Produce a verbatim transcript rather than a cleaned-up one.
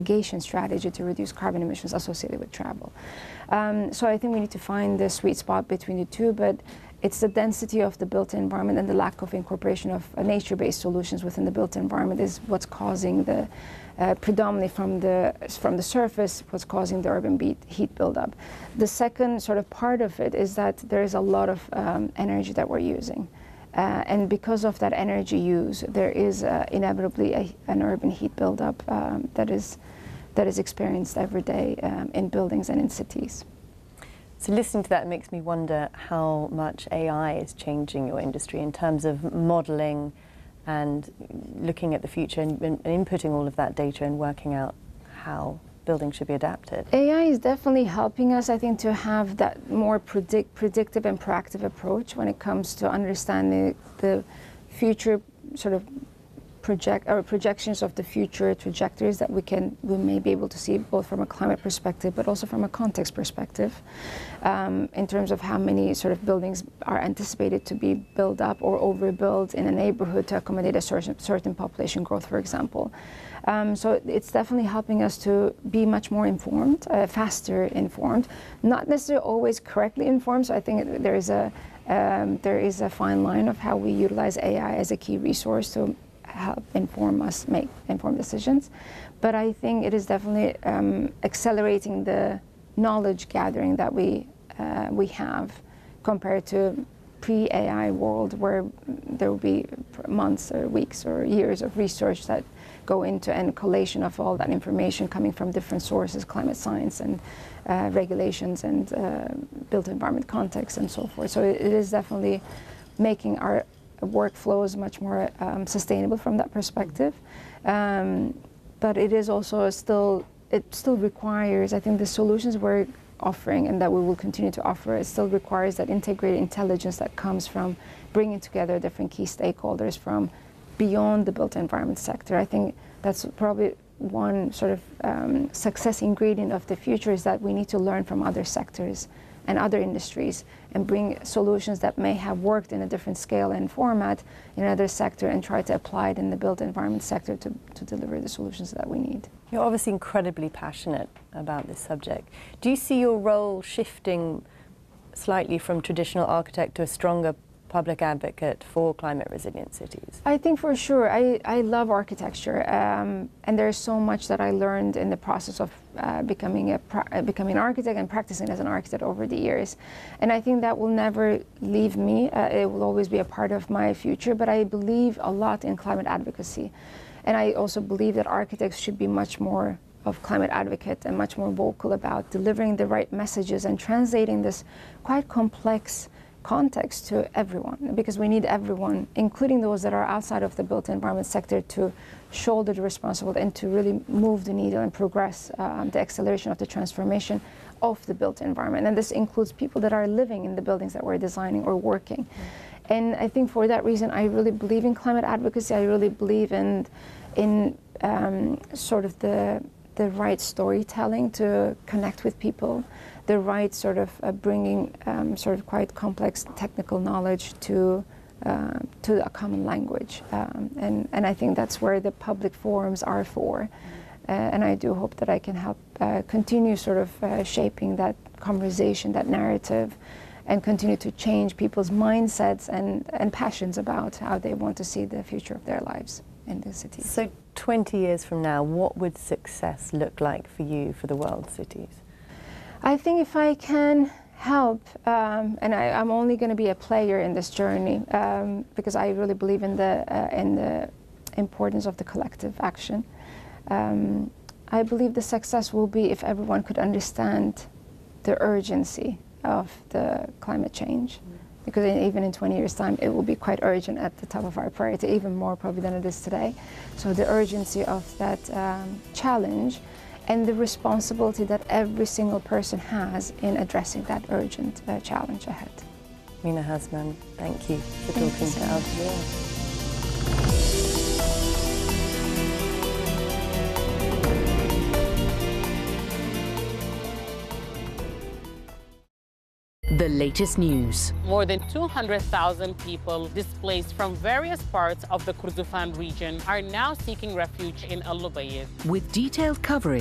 mitigation strategy to reduce carbon emissions associated with travel. Um, so I think we need to find the sweet spot between the two, but it's the density of the built environment and the lack of incorporation of uh, nature-based solutions within the built environment is what's causing the, uh, predominantly from the, from the surface, what's causing the urban beat, heat buildup. The second sort of part of it is that there is a lot of um, energy that we're using. Uh, and because of that energy use, there is uh, inevitably a, an urban heat buildup um, that is that is experienced every day um, in buildings and in cities. So listening to that makes me wonder how much A I is changing your industry in terms of modelling and looking at the future and, and inputting all of that data and working out how buildings should be adapted. A I is definitely helping us, I think, to have that more predict, predictive and proactive approach when it comes to understanding the future sort of project or projections of the future trajectories that we can we may be able to see both from a climate perspective but also from a context perspective um, in terms of how many sort of buildings are anticipated to be built up or overbuilt in a neighborhood to accommodate a certain, certain population growth, for example. Um, so it's definitely helping us to be much more informed, uh, faster informed, not necessarily always correctly informed. So I think there is a um, there is a fine line of how we utilize A I as a key resource to help inform us make informed decisions. But I think it is definitely um, accelerating the knowledge gathering that we uh, we have compared to pre-A I world where there will be months or weeks or years of research that go into and collation of all that information coming from different sources, climate science and uh, regulations and uh, built environment context and so forth. So it, it is definitely making our workflows much more um, sustainable from that perspective. Um, but it is also still, it still requires, I think the solutions we're offering and that we will continue to offer, it still requires that integrated intelligence that comes from bringing together different key stakeholders from beyond the built environment sector. I think that's probably one sort of um, success ingredient of the future, is that we need to learn from other sectors and other industries and bring solutions that may have worked in a different scale and format in another sector and try to apply it in the built environment sector to, to deliver the solutions that we need. You're obviously incredibly passionate about this subject. Do you see your role shifting slightly from traditional architect to a stronger public advocate for climate resilient cities? I think for sure. I, I love architecture, um, and there's so much that I learned in the process of uh, becoming a pra becoming an architect and practicing as an architect over the years. And I think that will never leave me. Uh, it will always be a part of my future, but I believe a lot in climate advocacy. And I also believe that architects should be much more of climate advocate and much more vocal about delivering the right messages and translating this quite complex context to everyone, because we need everyone, including those that are outside of the built environment sector, to shoulder the responsibility and to really move the needle and progress um, the acceleration of the transformation of the built environment. And this includes people that are living in the buildings that we're designing or working. Mm-hmm. And I think for that reason, I really believe in climate advocacy. I really believe in, in um, sort of the, the right storytelling to connect with people, the right sort of uh, bringing um, sort of quite complex technical knowledge to uh, to a common language, um, and and I think that's where the public forums are for, uh, and I do hope that I can help uh, continue sort of uh, shaping that conversation, that narrative, and continue to change people's mindsets and and passions about how they want to see the future of their lives in the cities. So twenty years from now, what would success look like for you for the world cities? I think if I can help, um, and I, I'm only going to be a player in this journey, um, because I really believe in the uh, in the importance of the collective action. Um, I believe the success will be if everyone could understand the urgency of the climate change, mm. because in, even in twenty years' time, it will be quite urgent at the top of our priority, even more probably than it is today. So the urgency of that um, challenge, and the responsibility that every single person has in addressing that urgent uh, challenge ahead. Mina Hasman, thank you for thank talking you so to Al Jazeera. the latest news. More than two hundred thousand people displaced from various parts of the Kordofan region are now seeking refuge in Al Lubayid. With detailed coverage